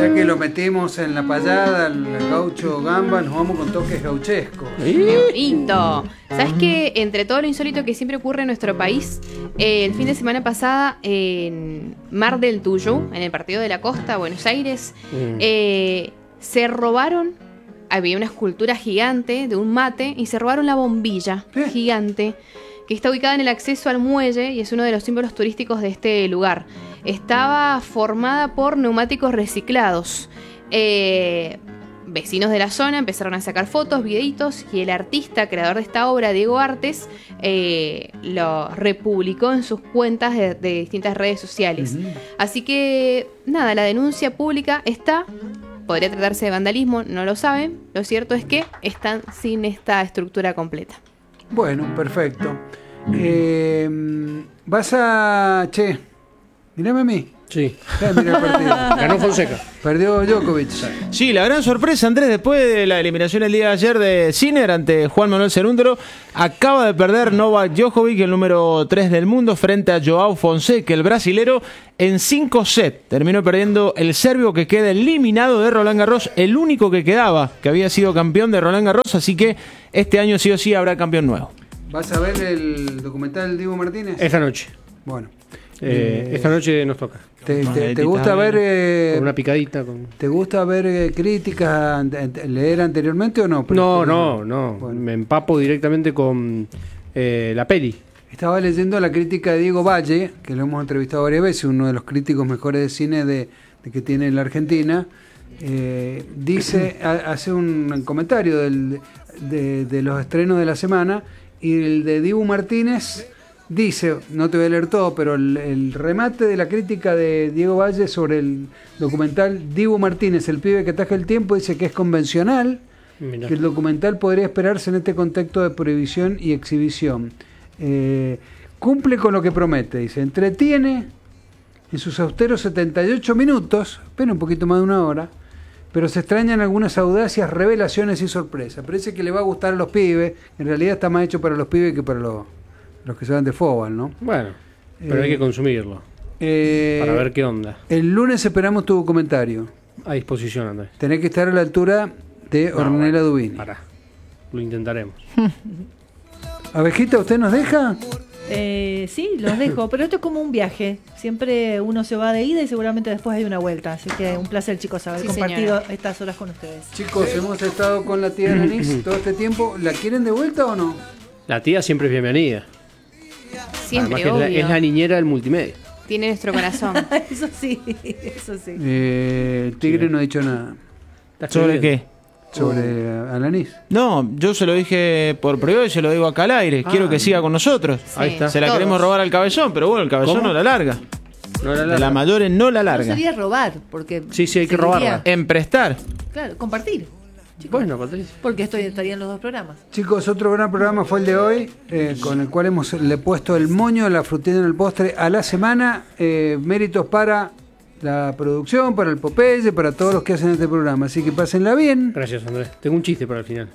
Ya que lo metimos en la payada, el gaucho gamba, nos vamos con toques gauchescos. Lindo. ¿Sabes qué? Entre todo lo insólito que siempre ocurre en nuestro país, el fin de semana pasada en Mar del Tuyú, en el Partido de la Costa, Buenos Aires, se robaron, había una escultura gigante de un mate y se robaron la bombilla gigante que está ubicada en el acceso al muelle y es uno de los símbolos turísticos de este lugar. Estaba formada por neumáticos reciclados. Vecinos de la zona empezaron a sacar fotos, videitos y el artista creador de esta obra, Diego Artes, lo republicó en sus cuentas de distintas redes sociales. Así que, nada, la denuncia pública está. Podría tratarse de vandalismo, no lo saben. Lo cierto es que están sin esta estructura completa. Bueno, perfecto. Vas a... Che, mirame a mí. Sí. Mira el partido. Ganó Fonseca. Perdió Djokovic. Sí, la gran sorpresa, Andrés, después de la eliminación el día de ayer de Sinner ante Juan Manuel Cerúndolo, acaba de perder Novak Djokovic, el número 3 del mundo, frente a Joao Fonseca, el brasilero, en 5 sets. Terminó perdiendo el serbio, que queda eliminado de Roland Garros, el único que quedaba, que había sido campeón de Roland Garros, así que este año sí o sí habrá campeón nuevo. ¿Vas a ver el documental Dibu Martínez? Esta noche. Bueno. Esta noche nos toca. ¿Te gusta ver con una picadita? ¿Te gusta ver críticas, leer anteriormente o no? No. Bueno. Me empapo directamente con la peli. Estaba leyendo la crítica de Diego Valle, que lo hemos entrevistado varias veces, uno de los críticos mejores de cine de que tiene la Argentina. Dice, hace un comentario de los estrenos de la semana, y el de Dibu Martínez dice, no te voy a leer todo, pero el remate de la crítica de Diego Valle sobre el documental Dibu Martínez, el pibe que ataja el tiempo, dice que es convencional. Mirá. Que el documental podría esperarse en este contexto de prohibición y exhibición. Cumple con lo que promete, dice, entretiene en sus austeros 78 minutos, apenas un poquito más de una hora, pero se extrañan algunas audacias, revelaciones y sorpresas. Parece que le va a gustar a los pibes, en realidad está más hecho para los pibes que para los que se van de fútbol, ¿no? Bueno, pero hay que consumirlo para ver qué onda. El lunes esperamos tu comentario. A disposición, Andrés. Tenés que estar a la altura de Ornella Dubini. Pará, lo intentaremos. Abejita, ¿usted nos deja? Sí, los dejo, pero esto es como un viaje. Siempre uno se va de ida y seguramente después hay una vuelta. Así que un placer, chicos, haber compartido estas horas con ustedes. Chicos, hemos estado con la tía Alanis todo este tiempo. ¿La quieren de vuelta o no? La tía siempre es bienvenida. Siempre, además que es la niñera del multimedia. Tiene nuestro corazón. Eso sí, eso sí. El tigre no ha dicho nada. ¿Sobre qué? Sobre Alanis. No, yo se lo dije por privado y se lo digo acá al aire. Quiero que siga con nosotros. Sí, ahí está. Se la queremos robar al Cabezón, pero bueno, el Cabezón ¿Cómo? no la larga. No la larga. De las mayores no la No larga. sería robar, porque... Sí, hay que robarla. En prestar. Claro, compartir. Chicos, Bueno, Patricia. porque estarían los dos programas. Chicos, otro gran programa fue el de hoy, con el cual le he puesto el moño, la frutilla en el postre a la semana. Méritos para la producción, para el Popeye, para todos los que hacen este programa. Así que pásenla bien. Gracias, Andrés. Tengo un chiste para el final.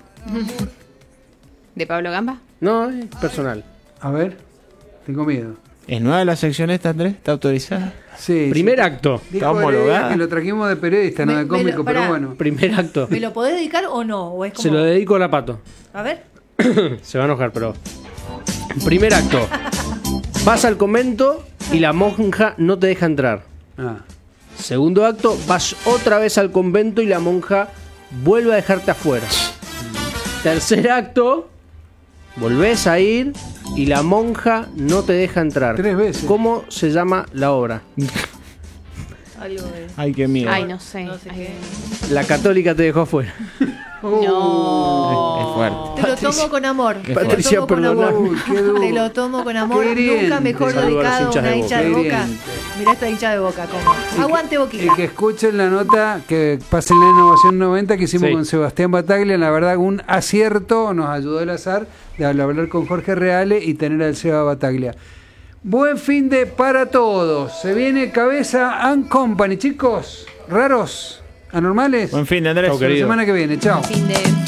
¿De Pablo Gamba? No, es personal. A ver, tengo miedo. ¿Es nueva la sección esta, Andrés? ¿Está autorizada? Sí. Primer acto. Dijo Está homologada. Heredia que lo trajimos de periodista, no de cómico, pero bueno. Primer acto. ¿Me lo podés dedicar o no? ¿O es como... Se lo dedico a la Pato. A ver. Se va a enojar, pero... Primer acto. Vas al convento y la monja no te deja entrar. Ah. Segundo acto, vas otra vez al convento y la monja vuelve a dejarte afuera. Tercer acto, volvés a ir y la monja no te deja entrar. 3 veces. ¿Cómo se llama la obra? Algo de... Ay, qué miedo. Ay, no sé. No sé Ay, qué. La católica te dejó afuera. No. Es fuerte. Te lo tomo con amor. Qué Te lo Patricia, tomo con perdoname. amor. Uy, qué duro. Te lo tomo con amor. Qué hiriente. Nunca mejor Saludo a las dedicado a hinchas una de hincha de Boca. Boca. Qué hiriente. Mirá esta hincha de Boca. Como. Aguante Boquita. Y que escuchen la nota, que pasen la Innovación 90 que hicimos Sí. con Sebastián Bataglia. La verdad, un acierto, nos ayudó el azar de hablar con Jorge Reale y tener al Seba Bataglia. Buen fin de para todos. Se viene Cabeza and Company, chicos. Raros, anormales. Buen fin de Andrés. Chau, La querido. semana que viene. Chao. Fin de...